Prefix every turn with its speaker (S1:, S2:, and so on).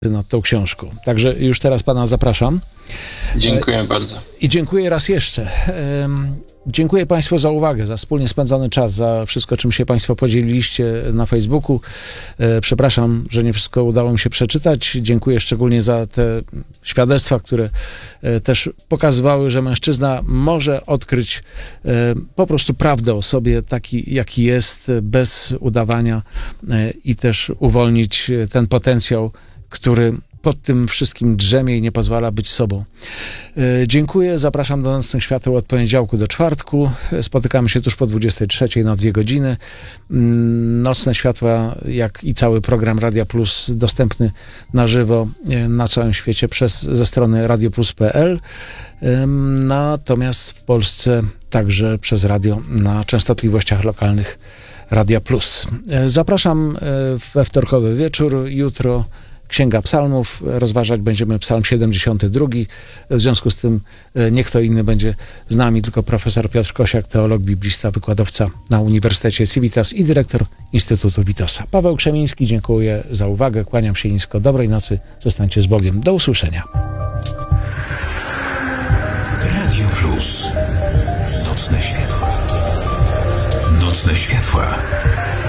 S1: nad tą książką. Także już teraz pana zapraszam.
S2: Dziękuję bardzo.
S1: I dziękuję raz jeszcze. Dziękuję państwu za uwagę, za wspólnie spędzony czas, za wszystko, czym się państwo podzieliliście na Facebooku. Przepraszam, że nie wszystko udało mi się przeczytać. Dziękuję szczególnie za te świadectwa, które też pokazywały, że mężczyzna może odkryć po prostu prawdę o sobie, taki jaki jest, bez udawania i też uwolnić ten potencjał, który pod tym wszystkim drzemie i nie pozwala być sobą. Dziękuję, zapraszam do Nocnych Świateł od poniedziałku do czwartku. Spotykamy się tuż po 23 na 2 godziny. Nocne Światła, jak i cały program Radia Plus, dostępny na żywo na całym świecie ze strony radioplus.pl. Natomiast w Polsce także przez radio na częstotliwościach lokalnych Radia Plus. Zapraszam we wtorkowy wieczór. Jutro Księga Psalmów. Rozważać będziemy Psalm 72. W związku z tym nie kto inny będzie z nami, tylko profesor Piotr Kosiak, teolog, biblista, wykładowca na Uniwersytecie Civitas i dyrektor Instytutu Witosa. Paweł Krzemiński, dziękuję za uwagę. Kłaniam się nisko. Dobrej nocy. Zostańcie z Bogiem. Do usłyszenia.
S3: Radio Plus. Nocne Światła. Nocne Światła.